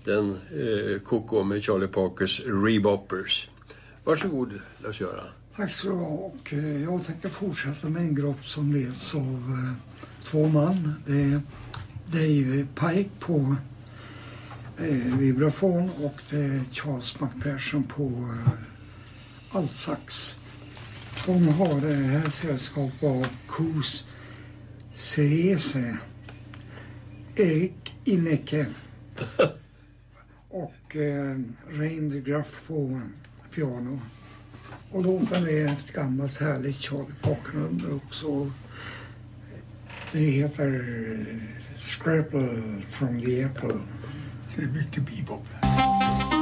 låten Coco med Charlie Parkers Reboppers. Varsågod, Lars-Göran. Tack så du ha. Och jag tänker fortsätta med en grupp som leds av 2 man. Det är Dave Pike på vibrafon och det är Charles McPherson på altsax. De har det här sällskap av Koos Cerese, Erik Inneke och Rain the Gruff på piano. Och låten är ett gammalt härligt Charlie Parker-nummer också. Det heter Scrapple from the Apple. Det är mycket bebop.